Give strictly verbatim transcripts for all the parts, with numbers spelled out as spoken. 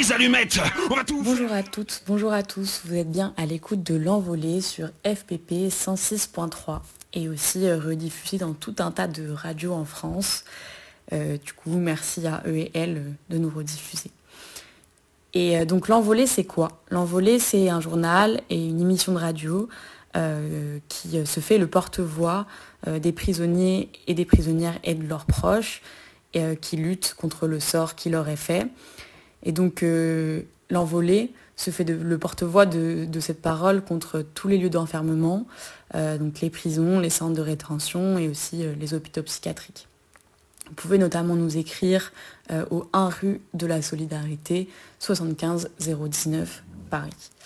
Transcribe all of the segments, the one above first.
les allumettes. On va tout... Bonjour à toutes, bonjour à tous. Vous êtes bien à l'écoute de l'Envolée sur F P P cent six point trois et aussi euh, rediffusé dans tout un tas de radios en France. Euh, du coup, merci à eux et elles euh, de nous rediffuser. Et euh, donc l'Envolée, c'est quoi? L'Envolée, c'est un journal et une émission de radio euh, qui euh, se fait le porte-voix euh, des prisonniers et des prisonnières et de leurs proches et euh, qui luttent contre le sort qui leur est fait. Et donc euh, l'Envolée se fait de, le porte-voix de, de cette parole contre tous les lieux d'enfermement, euh, donc les prisons, les centres de rétention et aussi euh, les hôpitaux psychiatriques. Vous pouvez notamment nous écrire euh, au un rue de la Solidarité, soixante-quinze zéro dix-neuf, Paris.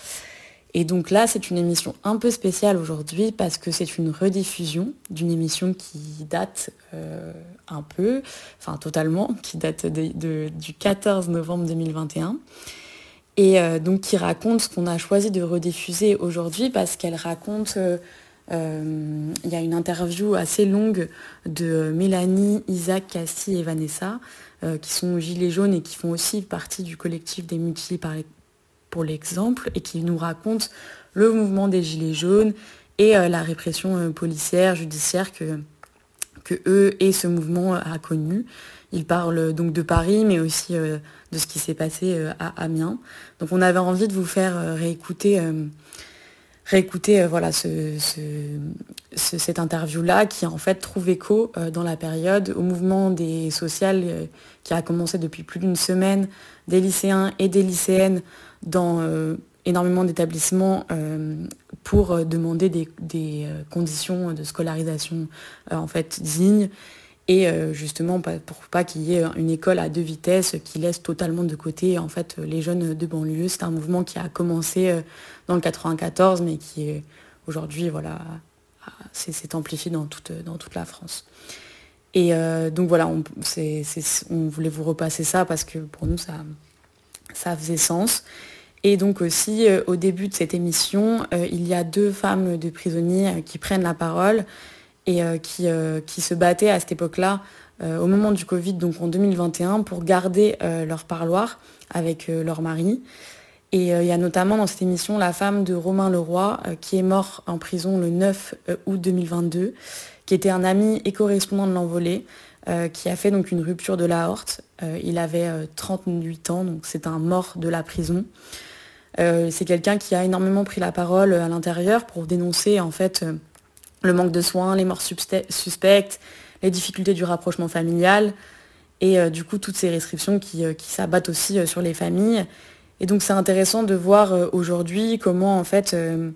Et donc là, c'est une émission un peu spéciale aujourd'hui parce que c'est une rediffusion d'une émission qui date euh, un peu, enfin totalement, qui date de, de, du quatorze novembre deux mille vingt et un. Et euh, donc qui raconte ce qu'on a choisi de rediffuser aujourd'hui parce qu'elle raconte... Euh, euh, il y a une interview assez longue de Mélanie, Isaac, Cassie et Vanessa, euh, qui sont gilets jaunes et qui font aussi partie du collectif des mutilés par les pour l'exemple, et qui nous raconte le mouvement des Gilets jaunes et euh, la répression euh, policière, judiciaire que, que eux et ce mouvement euh, a connu. Ils parlent donc de Paris, mais aussi euh, de ce qui s'est passé euh, à Amiens. Donc on avait envie de vous faire euh, réécouter, euh, réécouter euh, voilà, ce, ce, ce, cette interview-là, qui en fait trouve écho euh, dans la période au mouvement des sociales euh, qui a commencé depuis plus d'une semaine, des lycéens et des lycéennes dans euh, énormément d'établissements euh, pour euh, demander des, des euh, conditions de scolarisation euh, en fait dignes et euh, justement pas, pour pas qu'il y ait une école à deux vitesses qui laisse totalement de côté en fait les jeunes de banlieue. C'est un mouvement qui a commencé euh, dans le quatre-vingt-quatorze mais qui est aujourd'hui voilà s'est amplifié dans toute, dans toute la France. Et euh, donc voilà, on, c'est, c'est, on voulait vous repasser ça parce que pour nous ça ça faisait sens. Et donc aussi, euh, au début de cette émission, euh, il y a deux femmes de prisonniers euh, qui prennent la parole et euh, qui, euh, qui se battaient à cette époque-là, euh, au moment du Covid, donc en deux mille vingt et un, pour garder euh, leur parloir avec euh, leur mari. Et euh, il y a notamment dans cette émission la femme de Romain Leroy, euh, qui est mort en prison le neuf août deux mille vingt-deux, qui était un ami et correspondant de l'Envolée, Euh, qui a fait donc une rupture de l'aorte. Euh, il avait euh, trente-huit ans, donc c'est un mort de la prison. Euh, c'est quelqu'un qui a énormément pris la parole à l'intérieur pour dénoncer en fait euh, le manque de soins, les morts suspectes, les difficultés du rapprochement familial et euh, du coup toutes ces restrictions qui, euh, qui s'abattent aussi euh, sur les familles. Et donc c'est intéressant de voir euh, aujourd'hui comment en fait euh,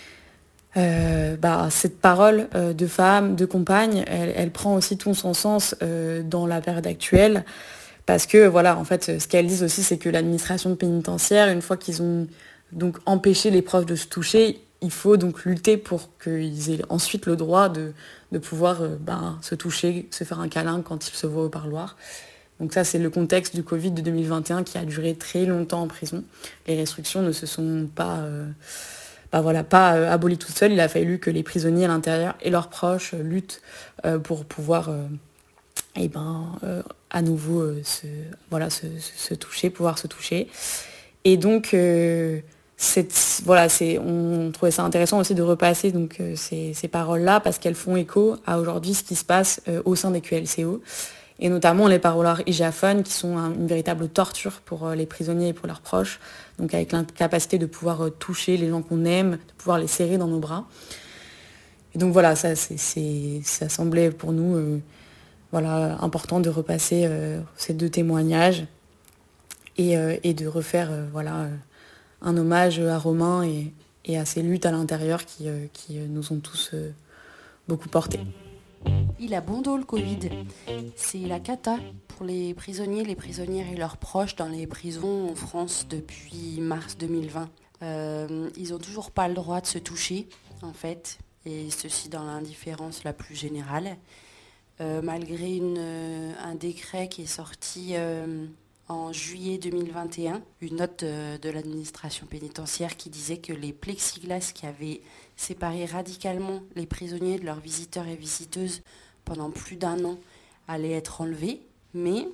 Euh, bah, cette parole euh, de femme, de compagne, elle, elle prend aussi tout son sens euh, dans la période actuelle, parce que voilà, en fait, ce qu'elles disent aussi, c'est que l'administration pénitentiaire, une fois qu'ils ont donc empêché les proches de se toucher, il faut donc lutter pour qu'ils aient ensuite le droit de, de pouvoir euh, bah, se toucher, se faire un câlin quand ils se voient au parloir. Donc ça, c'est le contexte du Covid de deux mille vingt et un qui a duré très longtemps en prison. Les restrictions ne se sont pas... Euh, Bah voilà, pas euh, aboli toute seule, il a fallu que les prisonniers à l'intérieur et leurs proches euh, luttent euh, pour pouvoir euh, eh ben, euh, à nouveau euh, se, voilà, se, se, se toucher, pouvoir se toucher. Et donc, euh, cette, voilà, c'est, on trouvait ça intéressant aussi de repasser donc, euh, ces, ces paroles-là parce qu'elles font écho à aujourd'hui ce qui se passe euh, au sein des Q L C O. Et notamment les paroloirs hygiaphones qui sont un, une véritable torture pour euh, les prisonniers et pour leurs proches, donc avec l'incapacité de pouvoir euh, toucher les gens qu'on aime, de pouvoir les serrer dans nos bras. Et donc voilà, ça, c'est, c'est, ça semblait pour nous euh, voilà, important de repasser euh, ces deux témoignages et, euh, et de refaire euh, voilà, euh, un hommage à Romain et, et à ces luttes à l'intérieur qui, euh, qui euh, nous ont tous euh, beaucoup portés. Il a bon dos le Covid. C'est la cata pour les prisonniers, les prisonnières et leurs proches dans les prisons en France depuis mars deux mille vingt. Euh, ils n'ont toujours pas le droit de se toucher, en fait, et ceci dans l'indifférence la plus générale. Euh, malgré une, euh, un décret qui est sorti euh, en juillet deux mille vingt et un, une note de, de l'administration pénitentiaire qui disait que les plexiglas qui avaient séparé radicalement les prisonniers de leurs visiteurs et visiteuses pendant plus d'un an allaient être enlevés, mais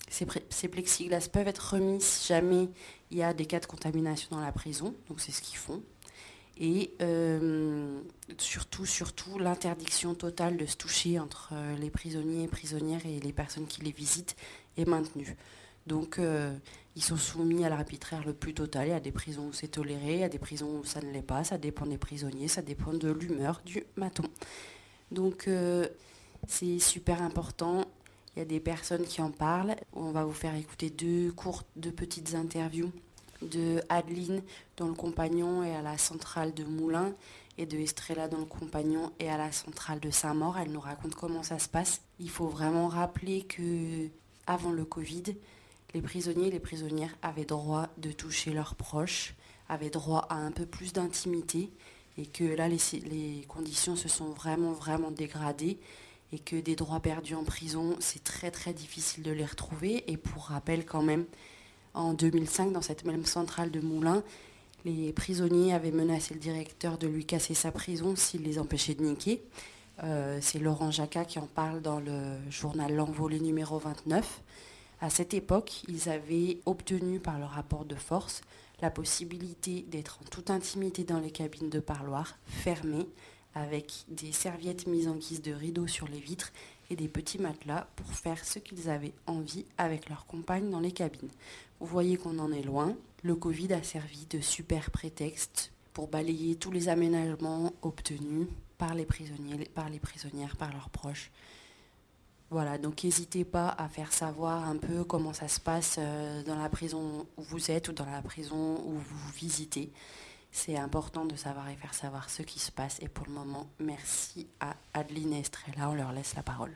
Ces, pré- ces plexiglas peuvent être remis si jamais il y a des cas de contamination dans la prison, donc c'est ce qu'ils font. Et euh, surtout, surtout, l'interdiction totale de se toucher entre euh, les prisonniers et prisonnières et les personnes qui les visitent est maintenue. Donc, euh, ils sont soumis à l'arbitraire le plus total. Il y a des prisons où c'est toléré, il y a des prisons où ça ne l'est pas. Ça dépend des prisonniers, ça dépend de l'humeur du maton. Donc, euh, c'est super important. Il y a des personnes qui en parlent. On va vous faire écouter deux courtes, deux petites interviews de Adeline dont le compagnon est à la centrale de Moulins et de Estrella dont le compagnon est à la centrale de Saint-Maur. Elle nous raconte comment ça se passe. Il faut vraiment rappeler que avant le Covid, les prisonniers et les prisonnières avaient droit de toucher leurs proches, avaient droit à un peu plus d'intimité et que là les, les conditions se sont vraiment vraiment dégradées et que des droits perdus en prison, c'est très très difficile de les retrouver. Et pour rappel quand même, en deux mille cinq, dans cette même centrale de Moulins, les prisonniers avaient menacé le directeur de lui casser sa prison s'il les empêchait de niquer. Euh, c'est Laurent Jacquat qui en parle dans le journal L'Envolée numéro vingt-neuf. À cette époque, ils avaient obtenu par le rapport de force la possibilité d'être en toute intimité dans les cabines de parloir, fermées, avec des serviettes mises en guise de rideaux sur les vitres et des petits matelas pour faire ce qu'ils avaient envie avec leurs compagnes dans les cabines. Vous voyez qu'on en est loin. Le Covid a servi de super prétexte pour balayer tous les aménagements obtenus par les prisonniers, par les prisonnières, par leurs proches. Voilà, donc n'hésitez pas à faire savoir un peu comment ça se passe euh, dans la prison où vous êtes ou dans la prison où vous visitez. C'est important de savoir et faire savoir ce qui se passe. Et pour le moment, merci à Adeline et Estrella. On leur laisse la parole.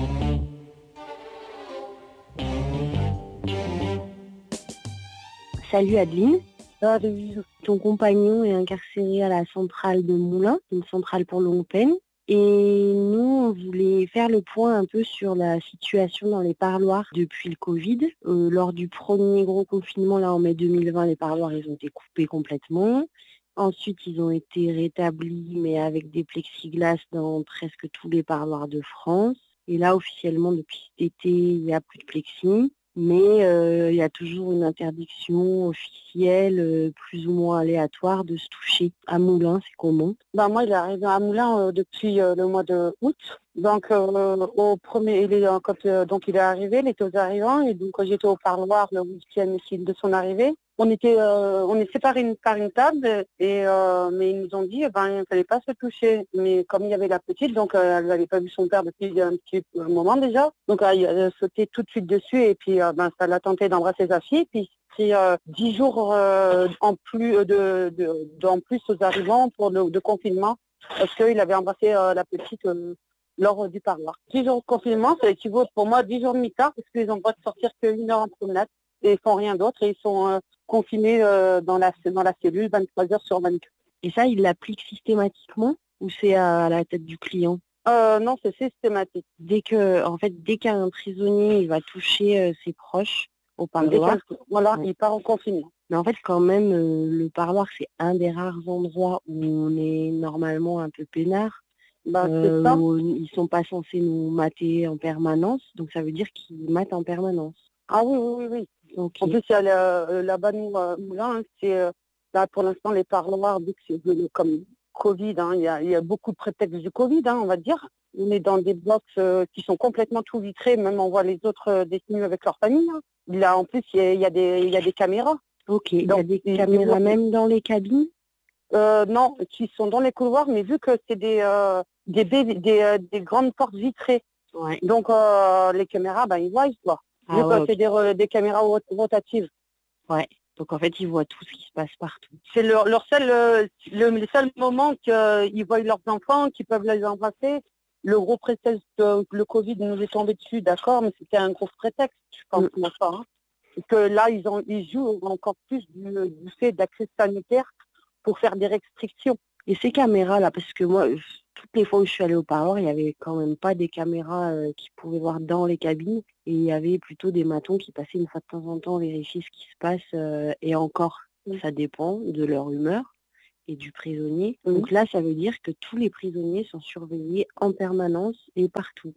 Salut Adeline. Salut. Ton compagnon est incarcéré à la centrale de Moulins, une centrale pour longue peine. Et nous, on voulait faire le point un peu sur la situation dans les parloirs depuis le Covid. Euh, lors du premier gros confinement, là en mai deux mille vingt, les parloirs ils ont été coupés complètement. Ensuite, ils ont été rétablis, mais avec des plexiglas dans presque tous les parloirs de France. Et là, officiellement, depuis cet été, il n'y a plus de plexi. Mais euh, il y a toujours une interdiction officielle, euh, plus ou moins aléatoire, de se toucher. À Moulins, c'est comment? Ben moi, il est arrivé à Moulins euh, depuis euh, le mois de août. Donc, euh, au premier, il est, euh, quand, euh, donc il est arrivé, il était aux arrivants, et donc j'étais au parloir le week-end aussi de son arrivée. On était, euh, on est séparés par une table, et euh, mais ils nous ont dit, eh ben, il ne fallait pas se toucher. Mais comme il y avait la petite, donc euh, elle n'avait pas vu son père depuis un petit moment déjà, donc euh, il a sauté tout de suite dessus, et puis euh, ben, ça l'a tenté d'embrasser sa fille, puis c'est euh, dix jours euh, en plus de, de, de, en plus aux arrivants pour le de confinement, parce qu'il avait embrassé euh, la petite euh, lors du parloir. dix jours de confinement, ça équivaut pour moi dix jours de mi-temps, parce qu'ils ont le droit de sortir qu'une heure en promenade, et ils font rien d'autre, et ils sont euh, confinés euh, dans, la, dans la cellule vingt-trois heures sur vingt-quatre. Et ça, il l'applique systématiquement ou c'est à la tête du client? Euh, non, c'est systématique. Dès que, en fait, dès qu'un prisonnier il va toucher euh, ses proches au parloir, voilà, ouais. Il part en confinement. Mais en fait, quand même, euh, le parloir, c'est un des rares endroits où on est normalement un peu peinard. Bah, euh, c'est ça. Où ils sont pas censés nous mater en permanence, donc ça veut dire qu'ils matent en permanence. Ah oui, oui, oui, oui. Okay. En plus, il y a le, là-bas, nous, euh, Moulins, c'est euh, là pour l'instant les parloirs, vu que c'est venu comme Covid, hein, il, y a, il y a beaucoup de prétextes du Covid, hein, on va dire. On est dans des blocs euh, qui sont complètement tout vitrés, même on voit les autres euh, détenus avec leur famille. Hein. Là, en plus, il y a, il y a, des, il y a des caméras. Ok, il y a des caméras même dans les cabines? euh, Non, qui sont dans les couloirs, mais vu que c'est des, euh, des, des, des, euh, des grandes portes vitrées, ouais. Donc euh, les caméras, ben, ils voient, ils voient. Ah, vu ouais, que okay. C'est des, des caméras rotatives. Ouais, donc en fait, ils voient tout ce qui se passe partout. C'est leur, leur seul, euh, le, le seul moment qu'ils euh, voient leurs enfants, qu'ils peuvent les embrasser. Le gros prétexte, euh, le Covid nous est tombé dessus, d'accord, mais c'était un gros prétexte, je pense, mm. Pas, hein. Que là, ils, ont, ils jouent encore plus du, du fait de la crise sanitaire pour faire des restrictions. Et ces caméras-là, parce que moi, toutes les fois où je suis allée au parloir, il n'y avait quand même pas des caméras euh, qui pouvaient voir dans les cabines, et il y avait plutôt des matons qui passaient une fois de temps en temps vérifier ce qui se passe, euh, et encore, mmh. Ça dépend de leur humeur et du prisonnier. Mmh. Donc là, ça veut dire que tous les prisonniers sont surveillés en permanence et partout, quoi.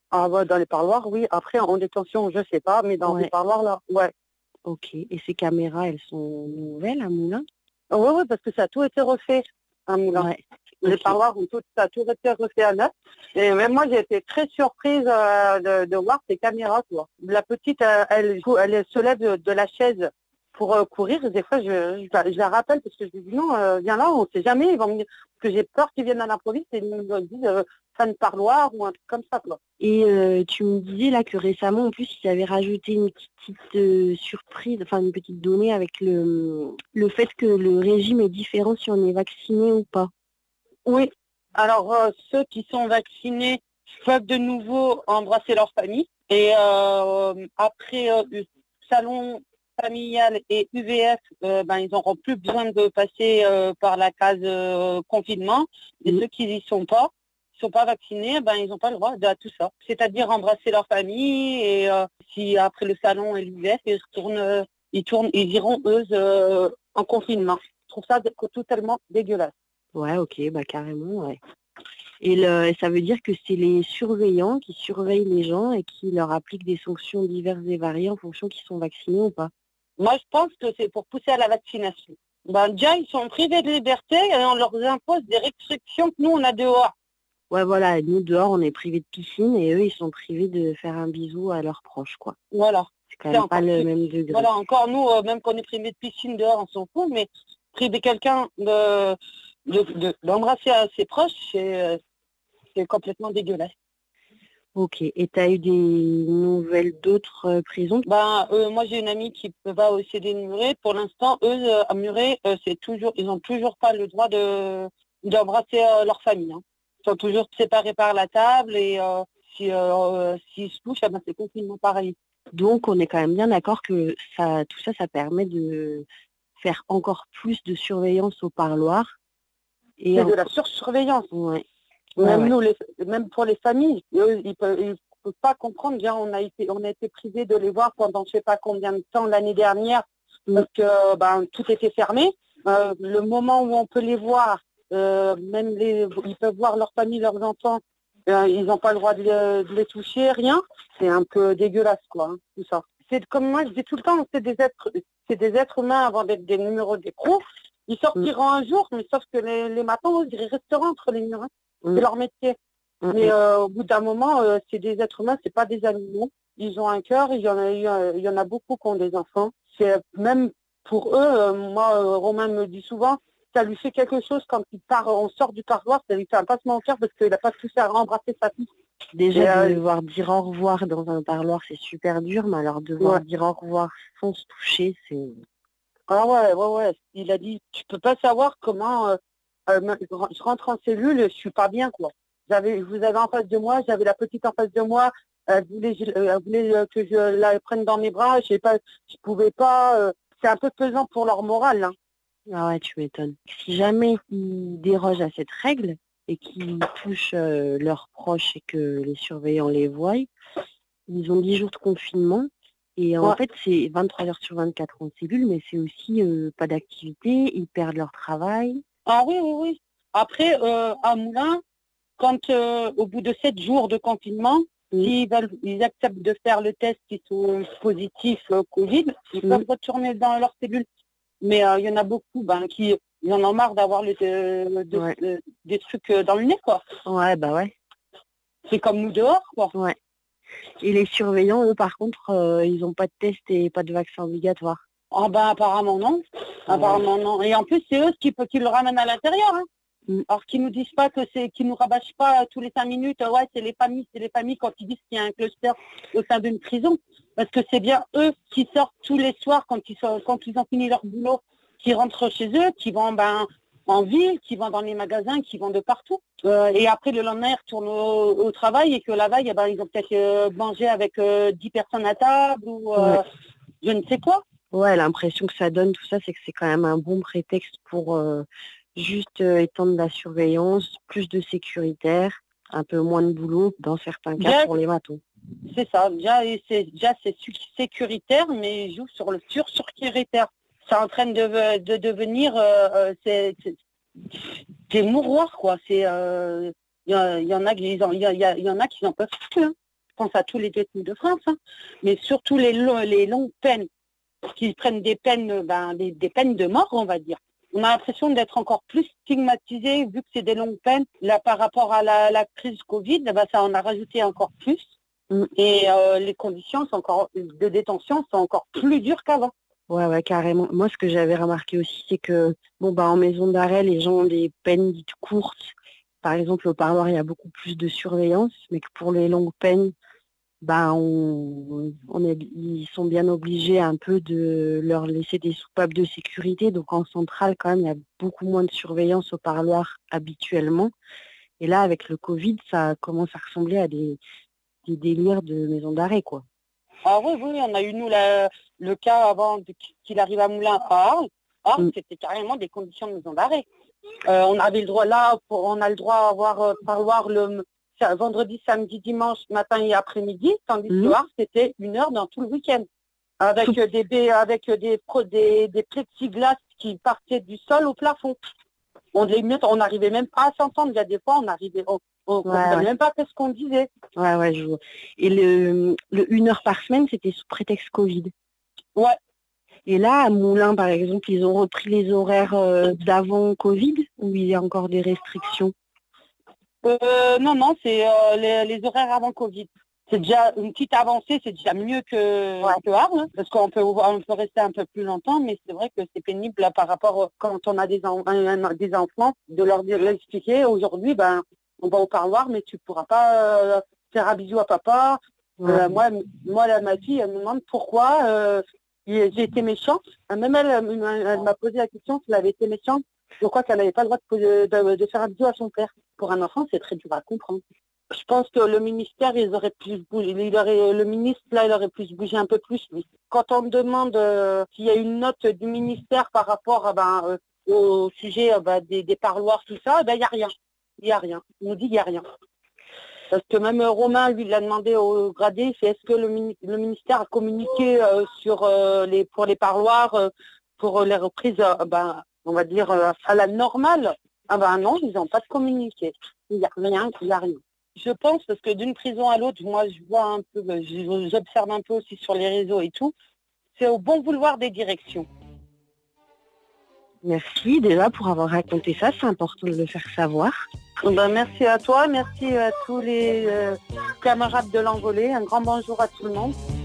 Ah ouais, dans les parloirs, oui. Après, en détention, je sais pas, mais dans Ouais. les parloirs, là, ouais. Ok. Et ces caméras, elles sont nouvelles à Moulins? Ouais, ouais, parce que ça a tout été refait à Moulins. Ouais. Les Ok. parloirs, ont tout, ça a tout été refait à neuf. Et même moi, j'ai été très surprise euh, de, de voir ces caméras, quoi. La petite, euh, elle, elle se lève de, de la chaise pour euh, courir. Des fois, je, je, la je la rappelle parce que je lui dis non, euh, viens là, on sait jamais. Ils vont me dire, parce que j'ai peur qu'ils viennent à l'improviste et ils me disent euh, fan parloir ou un truc comme ça, quoi. Et euh, tu me disais là que récemment, en plus, ils avaient rajouté une petite euh, surprise, enfin une petite donnée avec le, le fait que le régime est différent si on est vacciné ou pas. Oui. Alors, euh, ceux qui sont vaccinés peuvent de nouveau embrasser leur famille. Et euh, après euh, le salon familial et U V F, euh, ben, ils n'auront plus besoin de passer euh, par la case euh, confinement. Et Mmh. ceux qui n'y sont pas, qui sont pas vaccinés, ben, ils n'ont pas le droit de tout ça. C'est-à-dire embrasser leur famille et euh, si après le salon et l'U V F, ils retournent, euh, ils tournent, ils iront eux euh, en confinement. Je trouve ça totalement dégueulasse. Ouais, ok, bah carrément, ouais. Et, le, et ça veut dire que c'est les surveillants qui surveillent les gens et qui leur appliquent des sanctions diverses et variées en fonction qu'ils sont vaccinés ou pas. Moi, je pense que c'est pour pousser à la vaccination. Ben, déjà, ils sont privés de liberté et on leur impose des restrictions que nous, on a dehors. Ouais, voilà, nous dehors, on est privés de piscine et eux, ils sont privés de faire un bisou à leurs proches, quoi. Voilà. C'est quand C'est même pas encore le plus. même degré. Voilà, encore nous, euh, même qu'on est privé de piscine dehors, on s'en fout, mais priver quelqu'un de, de, de- d'embrasser à ses proches, c'est, euh, c'est complètement dégueulasse. Ok, et tu as eu des nouvelles d'autres euh, prisons? Ben, euh, moi, j'ai une amie qui va au C D de Muret. Pour l'instant, eux, euh, à Muret, euh, c'est toujours, ils n'ont toujours pas le droit de, d'embrasser euh, leur famille. Hein. Ils sont toujours séparés par la table et euh, si, euh, s'ils se touchent, ah ben, c'est complètement pareil. Donc, on est quand même bien d'accord que ça, tout ça, ça permet de faire encore plus de surveillance au parloir. Et C'est en... de la sursurveillance. ouais. Ouais, Même ouais. nous, les, même pour les familles, eux, ils peuvent, ils peuvent pas comprendre. Bien, on a été, on a été privés de les voir pendant je sais pas combien de temps l'année dernière Mm. parce que ben, tout était fermé. Euh, le moment où on peut les voir, euh, même les, ils peuvent voir leur famille, leurs enfants, euh, ils n'ont pas le droit de les, de les toucher, rien. C'est un peu dégueulasse, quoi, hein, tout ça. C'est comme moi, je dis tout le temps, c'est des êtres, c'est des êtres humains avant d'être des numéros d'écrou. Ils sortiront un jour, mais sauf que les, les matins, ils resteront entre les murs. Hein. Mm. C'est leur métier. Mm. Mais euh, au bout d'un moment, euh, c'est des êtres humains, c'est pas des animaux. Ils ont un cœur, il y en a, il y en a- il y en a beaucoup qui ont des enfants. C'est même pour eux, euh, moi, euh, Romain me dit souvent, ça lui fait quelque chose quand il part, on sort du parloir, ça lui fait un passement au cœur parce qu'il n'a pas pu à embrasser sa fille. Déjà, Et, euh, de devoir dire au revoir dans un parloir, c'est super dur, mais alors devoir Ouais. dire au revoir sans se toucher, c'est... Ah ouais, ouais, ouais. Il a dit, tu peux pas savoir comment euh, euh, je rentre en cellule, je suis pas bien, quoi. J'avais, je vous avais en face de moi, j'avais la petite en face de moi, elle voulait, elle voulait euh, que je la prenne dans mes bras, je sais pas, je pouvais pas. Euh, c'est un peu pesant pour leur morale. Hein. Ah ouais, tu m'étonnes. Si jamais ils dérogent à cette règle et qu'ils touchent euh, leurs proches et que les surveillants les voient, ils ont dix jours de confinement. Et en Ouais. fait, c'est vingt-trois heures sur vingt-quatre en cellule, mais c'est aussi euh, pas d'activité, ils perdent leur travail. Ah oui, oui, oui. Après, euh, à Moulins, quand euh, au bout de sept jours de confinement, Mm. s'ils veulent, ils acceptent de faire le test qui sont positifs euh, Covid, ils Mm. peuvent retourner dans leur cellule. Mais euh, il y en a beaucoup ben, qui ils en ont marre d'avoir les, euh, de- Ouais. euh, des trucs euh, dans le nez, quoi. Ouais, bah ouais. C'est comme nous dehors, quoi. Ouais. Et les surveillants, eux, par contre, euh, ils n'ont pas de test et pas de vaccin obligatoire. Ah ben apparemment non. Ah ouais. Apparemment non. Et en plus, c'est eux qui, qui le ramènent à l'intérieur. Hein. Mm. Alors qu'ils nous disent pas que c'est, qu'ils nous rabâchent pas tous les cinq minutes, ouais, c'est les familles, c'est les familles quand ils disent qu'il y a un cluster au sein d'une prison. Parce que c'est bien eux qui sortent tous les soirs quand ils sont, quand ils ont fini leur boulot, qui rentrent chez eux, qui vont ben en ville, qui vont dans les magasins, qui vont de partout. Euh, et après le lendemain, ils retournent au, au travail et que la veille, eh ben, ils ont peut-être euh, mangé avec euh, dix personnes à table ou euh, Ouais. je ne sais quoi. Ouais, l'impression que ça donne, tout ça, c'est que c'est quand même un bon prétexte pour euh, juste euh, étendre la surveillance, plus de sécuritaire, un peu moins de boulot, dans certains cas, Bien, pour les matons. c'est ça. Déjà, et c'est, déjà, c'est su- sécuritaire, mais ils jouent sur le sur-sécuritaire. C'est en train de, de devenir euh, euh, c'est, c'est, des mouroirs, quoi. C'est, euh, il y, a- il y en a qui, il y, a- il y a- il y en a qui n'en peuvent plus. Hein. pense à tous les détenus de France, hein, mais surtout les, les longues peines, qui prennent des peines, ben, des, des peines de mort, on va dire. On a l'impression d'être encore plus stigmatisés, vu que c'est des longues peines. Là, par rapport à la, la crise Covid, ben, ça en a rajouté encore plus. Mm. Et euh, les conditions sont encore, de détention sont encore plus dures qu'avant. Ouais, ouais, carrément. Moi, ce que j'avais remarqué aussi, c'est que, bon, bah, en maison d'arrêt, les gens ont des peines dites courtes. Par exemple, au parloir, il y a beaucoup plus de surveillance, mais que pour les longues peines, bah, on, on est, ils sont bien obligés un peu de leur laisser des soupapes de sécurité. Donc, en centrale, quand même, il y a beaucoup moins de surveillance au parloir habituellement. Et là, avec le Covid, ça commence à ressembler à des, des délires de maison d'arrêt, quoi. Ah oui, oui, on a eu, nous, la, le cas avant de, qu'il arrive à Moulins à Arles. Arles, mm. c'était carrément des conditions de maison d'arrêt. Euh, on avait le droit là, pour, on a le droit à avoir euh, parloir le vendredi, samedi, dimanche, matin et après-midi, tandis que mmh. c'était une heure dans tout le week-end. Avec tout. des avec des, des, des plexiglas qui partaient du sol au plafond. On on n'arrivait même pas à s'entendre. Il y a des fois, on arrivait, on ne ouais, comprenait ouais. même pas ce qu'on disait. Ouais, ouais, je vois. Et le, le une heure par semaine, c'était sous prétexte Covid. Ouais. Et là, à Moulins, par exemple, ils ont repris les horaires euh, d'avant Covid, où il y a encore des restrictions. Euh, non, non, c'est euh, les, les horaires avant Covid. C'est déjà une petite avancée, c'est déjà mieux que, ouais. que Arles, hein, parce qu'on peut, on peut rester un peu plus longtemps, mais c'est vrai que c'est pénible là, par rapport à, quand on a des, en, un, des enfants, de leur dire, leur expliquer, aujourd'hui, ben, on va au parloir, mais tu ne pourras pas euh, faire un bisou à papa. Ouais. Euh, moi, moi là, ma fille, elle me demande pourquoi euh, j'ai été méchante. Même elle, elle, elle, elle m'a posé la question si elle avait été méchante. Je crois qu'elle n'avait pas le droit de, de, de faire un bisou à son père. Pour un enfant, c'est très dur à comprendre. Je pense que le ministère, ils auraient plus bougé, il aurait, le ministre, là, il aurait pu se bouger un peu plus, lui. Quand on me demande euh, s'il y a une note du ministère par rapport euh, ben, euh, au sujet euh, ben, des, des parloirs, tout ça, ben, il n'y a rien. Il n'y a rien. On nous dit qu'il n'y a rien. Parce que même euh, Romain, lui, il a demandé au gradé, c'est est-ce que le, le ministère a communiqué euh, sur, euh, les, pour les parloirs, euh, pour les reprises, euh, ben, on va dire, euh, à la normale. Ah ben non, ils n'ont pas de communiqué. Il n'y a rien, il n'y a rien. Je pense, parce que d'une prison à l'autre, moi je vois un peu, j'observe un peu aussi sur les réseaux et tout, c'est au bon vouloir des directions. Merci déjà pour avoir raconté ça, c'est important de le faire savoir. Ben, merci à toi, merci à tous les euh, camarades de l'Envolée, un grand bonjour à tout le monde.